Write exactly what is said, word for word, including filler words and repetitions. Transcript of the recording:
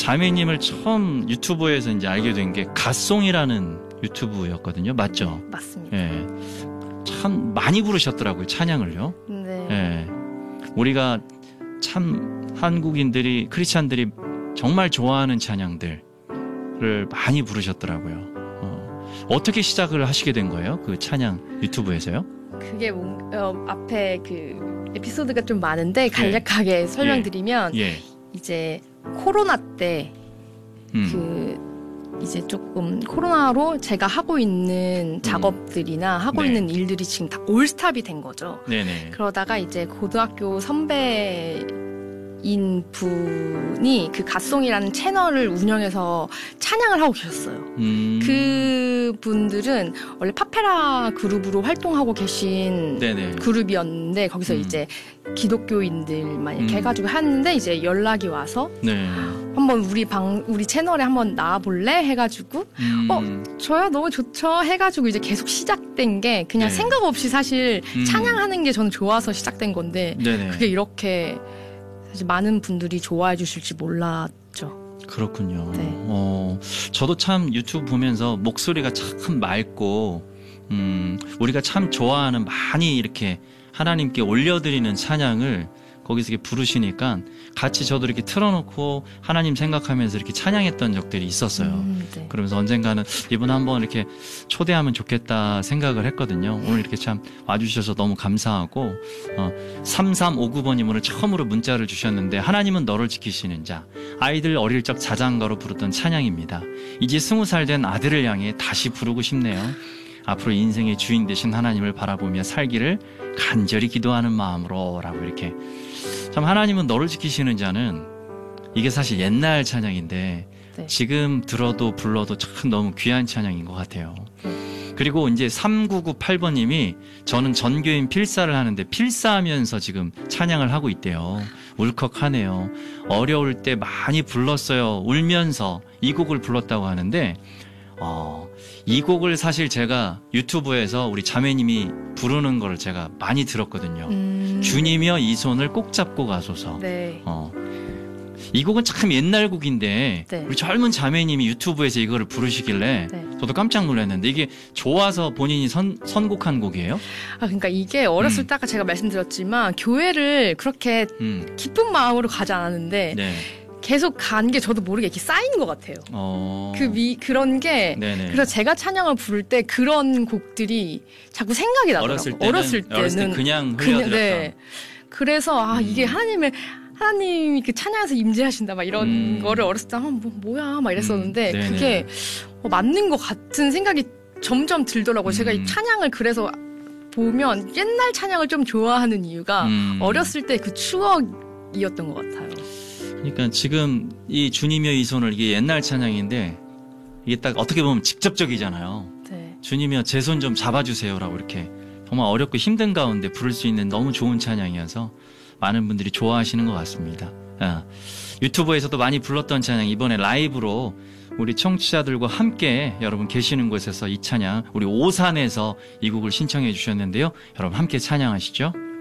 자매님을 처음 유튜브에서 이제 알게 된 게 갓송이라는 유튜브였거든요. 맞죠? 네, 맞습니다. 예. 참 많이 부르셨더라고요. 찬양을요. 네. 예. 우리가 참 한국인들이 크리스찬들이 정말 좋아하는 찬양들을 많이 부르셨더라고요. 어, 어떻게 시작을 하시게 된 거예요? 그 찬양 유튜브에서요? 그게 뭐, 어, 앞에 그 에피소드가 좀 많은데 간략하게 예. 설명드리면 예. 이제 코로나 때 음. 그 이제 조금 코로나로 제가 하고 있는 작업들이나 음. 하고 네. 있는 일들이 지금 다 올스탑이 된 거죠. 네네. 그러다가 이제 고등학교 선배인 분이 그 갓송이라는 채널을 운영해서 찬양을 하고 계셨어요. 음. 그 분들은 원래 파페라 그룹으로 활동하고 계신 네네. 그룹이었는데 거기서 음. 이제 기독교인들만 이렇게 음. 해가지고 하는데 이제 연락이 와서 네. 한번 우리 방 우리 채널에 한번 나와볼래 해가지고 음. 어 저야 너무 좋죠 해가지고 이제 계속 시작된 게 그냥 네. 생각 없이 사실 음. 찬양하는 게 저는 좋아서 시작된 건데 네네. 그게 이렇게 사실 많은 분들이 좋아해 주실지 몰랐죠. 그렇군요. 네. 어 저도 참 유튜브 보면서 목소리가 참 맑고 음 우리가 참 좋아하는 많이 이렇게 하나님께 올려드리는 찬양을 거기서 이렇게 부르시니까 같이 저도 이렇게 틀어놓고 하나님 생각하면서 이렇게 찬양했던 적들이 있었어요. 음, 네. 그러면서 언젠가는 이분 한번 이렇게 초대하면 좋겠다 생각을 했거든요. 오늘 이렇게 참 와주셔서 너무 감사하고 어, 삼삼오구 번님으로 처음으로 문자를 주셨는데 하나님은 너를 지키시는 자 아이들 어릴 적 자장가로 부르던 찬양입니다. 이제 스무 살 된 아들을 향해 다시 부르고 싶네요. 앞으로 인생의 주인 되신 하나님을 바라보며 살기를 간절히 기도하는 마음으로 라고 이렇게 참 하나님은 너를 지키시는 자는 이게 사실 옛날 찬양인데 네. 지금 들어도 불러도 참 너무 귀한 찬양인 것 같아요. 네. 그리고 이제 삼구구팔 번님이 저는 전교인 필사를 하는데 필사하면서 지금 찬양을 하고 있대요. 울컥하네요. 어려울 때 많이 불렀어요. 울면서 이 곡을 불렀다고 하는데 어, 이 곡을 사실 제가 유튜브에서 우리 자매님이 부르는 걸 제가 많이 들었거든요. 음. 주님이여 이 손을 꼭 잡고 가소서. 네. 어, 이 곡은 참 옛날 곡인데 네. 우리 젊은 자매님이 유튜브에서 이거를 부르시길래 네. 저도 깜짝 놀랐는데 이게 좋아서 본인이 선, 선곡한 곡이에요? 아 그러니까 이게 어렸을 음. 때 아까 제가 말씀드렸지만 교회를 그렇게 음. 기쁜 마음으로 가지 않았는데 네. 계속 간 게 저도 모르게 이렇게 쌓인 것 같아요. 어... 그 미, 그런 게 네네. 그래서 제가 찬양을 부를 때 그런 곡들이 자꾸 생각이 나더라고요. 어렸을 때는, 어렸을 때는 어렸을 때 그냥 흘려들었다. 네. 그래서 아 음. 이게 하나님을 하나님이 그 찬양에서 임재하신다 막 이런 음. 거를 어렸을 때 아, 뭐, 뭐야 막 이랬었는데 음. 그게 어, 맞는 것 같은 생각이 점점 들더라고요. 음. 제가 이 찬양을 그래서 보면 옛날 찬양을 좀 좋아하는 이유가 음. 어렸을 때 그 추억이었던 것 같아요. 그러니까 지금 이 주님의 이 손을 이게 옛날 찬양인데 이게 딱 어떻게 보면 직접적이잖아요. 네. 주님이여 제 손 좀 잡아주세요라고 이렇게 정말 어렵고 힘든 가운데 부를 수 있는 너무 좋은 찬양이어서 많은 분들이 좋아하시는 것 같습니다. 아, 유튜브에서도 많이 불렀던 찬양 이번에 라이브로 우리 청취자들과 함께 여러분 계시는 곳에서 이 찬양 우리 오산에서 이 곡을 신청해 주셨는데요. 여러분 함께 찬양하시죠.